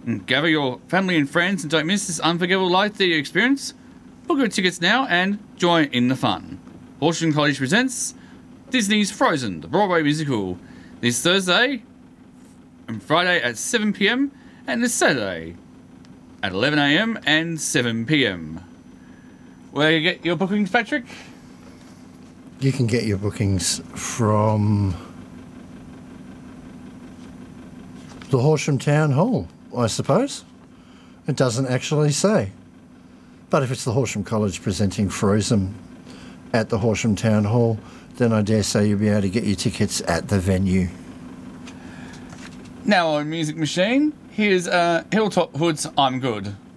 Gather your family and friends and don't miss this unforgettable live theatre experience. Book your tickets now and join in the fun. Horsham College presents Disney's Frozen, the Broadway musical, this Thursday and Friday at 7 p.m. and this Saturday at 11 a.m. and 7 p.m. Where you get your bookings, Patrick? You can get your bookings from the Horsham Town Hall, I suppose. It doesn't actually say. But if it's the Horsham College presenting Frozen at the Horsham Town Hall, then I dare say you'll be able to get your tickets at the venue. Now on Music Machine, here's Hilltop Hoods' I'm Good.